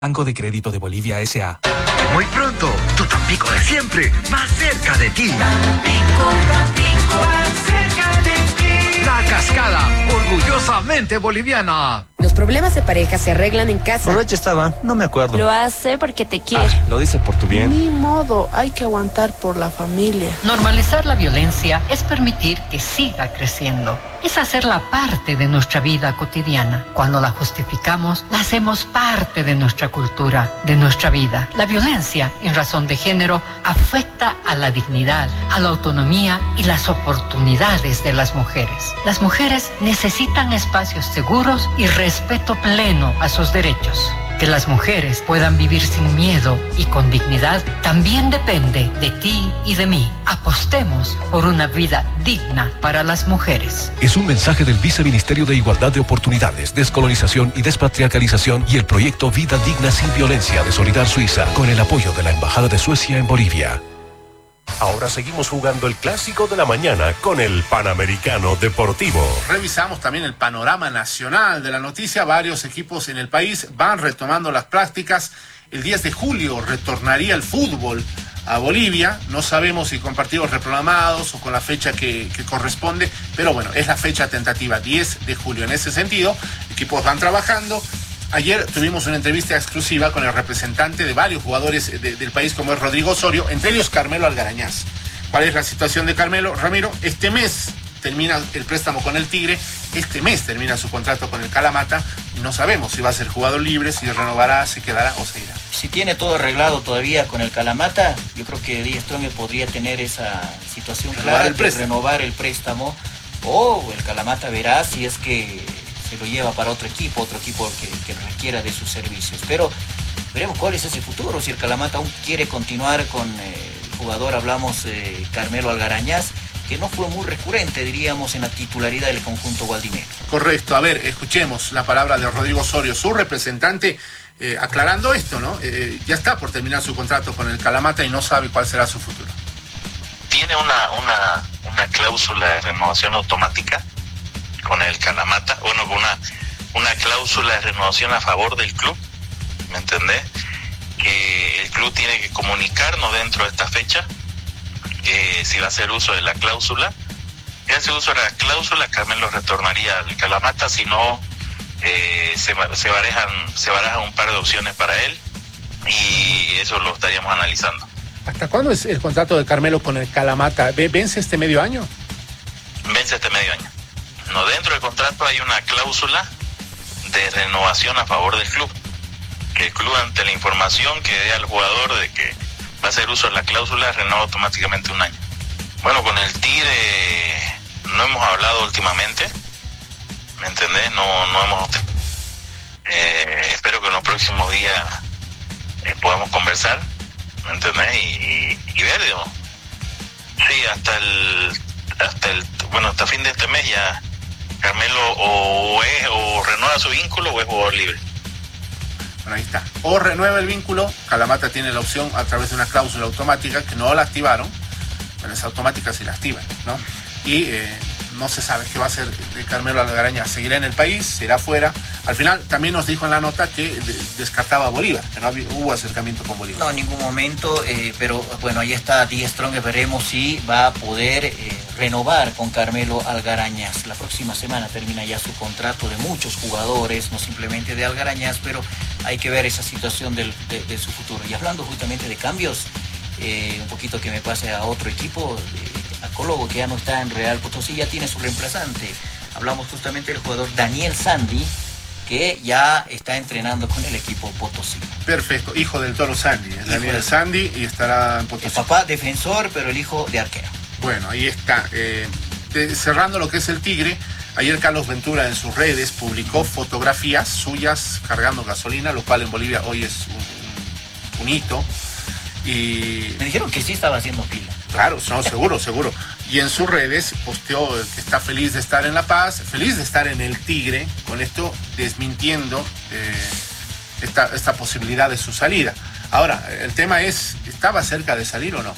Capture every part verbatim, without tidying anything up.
Banco de Crédito de Bolivia S A Muy pronto, tu Tampico de siempre, más cerca de ti. Tampico, Tampico, más cerca de ti. La Cascada, orgullosamente boliviana. Los problemas de pareja se arreglan en casa. Borracha estaba, no me acuerdo. Lo hace porque te quiere. Ah, lo dice por tu bien. Ni modo, hay que aguantar por la familia. Normalizar la violencia es permitir que siga creciendo. Es hacerla parte de nuestra vida cotidiana. Cuando la justificamos, la hacemos parte de nuestra cultura, de nuestra vida. La violencia en razón de género afecta a la dignidad, a la autonomía y las oportunidades de las mujeres. Las mujeres necesitan espacios seguros y respeto pleno a sus derechos. Que las mujeres puedan vivir sin miedo y con dignidad también depende de ti y de mí. Apostemos por una vida digna para las mujeres. Es un mensaje del Viceministerio de Igualdad de Oportunidades, Descolonización y Despatriarcalización y el proyecto Vida Digna Sin Violencia de Solidar Suiza, con el apoyo de la Embajada de Suecia en Bolivia. Ahora seguimos jugando el clásico de la mañana con el Panamericano Deportivo. Revisamos también el panorama nacional de la noticia. Varios equipos en el país van retomando las prácticas. El diez de julio retornaría el fútbol a Bolivia. No sabemos si con partidos reprogramados o con la fecha que, que corresponde, pero bueno, es la fecha tentativa, diez de julio. En ese sentido, equipos van trabajando. Ayer tuvimos una entrevista exclusiva con el representante de varios jugadores de, del país, como es Rodrigo Osorio, entre ellos Carmelo Algarañaz. ¿Cuál es la situación de Carmelo? Ramiro, este mes termina el préstamo con el Tigre, este mes termina su contrato con el Calamata, y no sabemos si va a ser jugador libre, si renovará, se quedará o se irá. Si tiene todo arreglado todavía con el Calamata, yo creo que Die Strong podría tener esa situación clara de renovar el préstamo, o el Calamata verá si es que se lo lleva para otro equipo, otro equipo que, que requiera de sus servicios. Pero veremos cuál es ese futuro, si el Calamata aún quiere continuar con eh, el jugador, hablamos eh, Carmelo Algarañaz, que no fue muy recurrente, diríamos, en la titularidad del conjunto gualdinegro. Correcto. A ver, escuchemos la palabra de Rodrigo Osorio, su representante, eh, aclarando esto, ¿no? Eh, ya está por terminar su contrato con el Calamata y no sabe cuál será su futuro. Tiene una, una, una cláusula de renovación automática con el Calamata, bueno, con una, una cláusula de renovación a favor del club, ¿me entendés? Que el club tiene que comunicarnos dentro de esta fecha que si va a hacer uso de la cláusula. Si hace uso de la cláusula, Carmelo retornaría al Calamata, si no, eh, se, se, barajan, se barajan un par de opciones para él y eso lo estaríamos analizando. ¿Hasta cuándo es el contrato de Carmelo con el Calamata? ¿Vence este medio año? Vence este medio año. No, dentro del contrato hay una cláusula de renovación a favor del club. Que el club, ante la información que dé al jugador de que va a hacer uso de la cláusula, renueva automáticamente un año. Bueno, con el Tigre no hemos hablado últimamente, ¿me entendés? No, no hemos... Eh, espero que en los próximos días eh, podamos conversar, ¿me entendés? Y, y, y ver, digamos. Sí, hasta el... hasta el bueno, hasta fin de este mes ya Carmelo o es o renueva su vínculo o es jugador libre. Bueno, ahí está. O renueva el vínculo, Calamata tiene la opción a través de una cláusula automática que no la activaron, pero esa automática sí la activan, ¿no? Y eh, no se sabe qué va a hacer de Carmelo Algarañaz. ¿Seguirá en el país? ¿Se irá fuera? Al final también nos dijo en la nota que de, descartaba a Bolívar, que no había, hubo acercamiento con Bolívar. No, en ningún momento, eh, pero bueno, ahí está Die Strong, veremos si va a poder eh, renovar con Carmelo Algarañaz. La próxima semana termina ya su contrato de muchos jugadores, no simplemente de Algarañaz, pero hay que ver esa situación del, de, de su futuro. Y hablando justamente de cambios, eh, un poquito que me pase a otro equipo, eh, a Colobo, que ya no está en Real Potosí, ya tiene su reemplazante. Hablamos justamente del jugador Daniel Sandy, que ya está entrenando con el equipo Potosí. Perfecto, hijo del Toro Sandy, es Daniel de... Sandy y estará en Potosí. El papá defensor, pero el hijo de arquero. Bueno, ahí está. Eh, de, cerrando lo que es el Tigre, ayer Carlos Ventura en sus redes publicó fotografías suyas cargando gasolina, lo cual en Bolivia hoy es un, un hito. Y me dijeron que sí estaba haciendo pila. Claro, no, seguro, seguro. Y en sus redes posteó que está feliz de estar en La Paz, feliz de estar en el Tigre, con esto desmintiendo eh, esta, esta posibilidad de su salida. Ahora, el tema es, ¿estaba cerca de salir o no?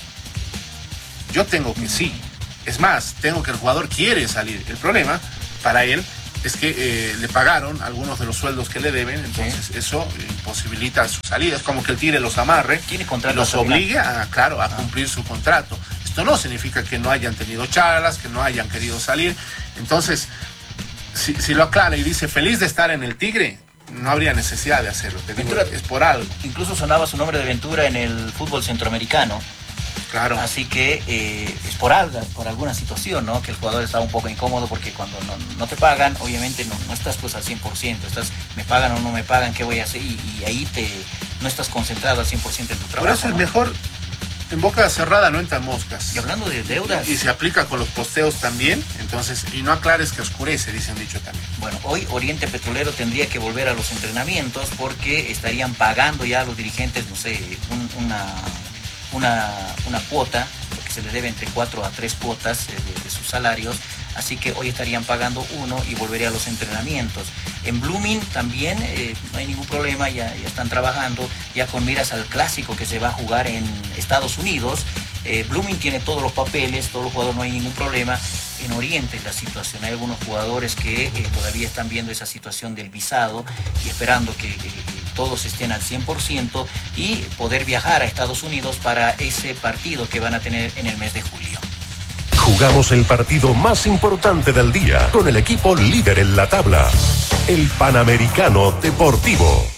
Yo tengo que sí. Es más, tengo que el jugador quiere salir. El problema para él es que eh, le pagaron algunos de los sueldos que le deben, entonces sí. eso imposibilita su salida. Es como que el Tigre los amarre ¿Tiene contrato y los obligue a, claro, a ah. cumplir su contrato. Esto no significa que no hayan tenido charlas, que no hayan querido salir. Entonces, si, si lo aclara y dice feliz de estar en el Tigre, no habría necesidad de hacerlo. Te digo, Ventura, es por algo. Incluso sonaba su nombre de Ventura en el fútbol centroamericano. Claro. Así que eh, es por algo, por alguna situación, ¿no? Que el jugador está un poco incómodo porque cuando no, no te pagan, obviamente no, no estás pues al cien por ciento, estás, me pagan o no me pagan, ¿qué voy a hacer? Y, y ahí te, no estás concentrado al cien por ciento en tu trabajo. Por eso es ¿no? mejor, en boca cerrada no entran moscas. Y hablando de deudas. Y, y se aplica con los posteos también, entonces, y no aclares que oscurece, dicen dicho también. Bueno, hoy Oriente Petrolero tendría que volver a los entrenamientos porque estarían pagando ya a los dirigentes, no sé, un, una... Una, una cuota, porque se le debe entre cuatro a tres cuotas de, de sus salarios, así que hoy estarían pagando uno y volvería a los entrenamientos. En Blooming también eh, no hay ningún problema, ya, ya están trabajando, ya con miras al clásico que se va a jugar en Estados Unidos. Eh, Blooming tiene todos los papeles, todos los jugadores, no hay ningún problema. En Oriente la situación, hay algunos jugadores que eh, todavía están viendo esa situación del visado y esperando que... Eh, todos estén al cien por ciento y poder viajar a Estados Unidos para ese partido que van a tener en el mes de julio. Jugamos el partido más importante del día con el equipo líder en la tabla, el Panamericano Deportivo.